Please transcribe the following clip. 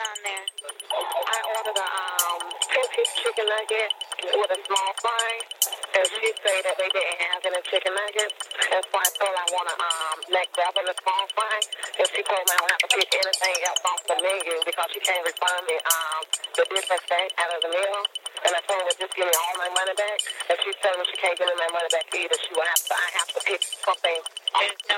on there? I ordered a 10-piece chicken nugget with a small fry, and she said that they didn't have any chicken nuggets, and so I told her I want a McDouble and a small fry, and she told me I would have to pick anything else off the menu because she can't refund me the difference out of the meal. And I told her just give me all my money back, and she said when she can't give me my money back either, I have to pick something. There's no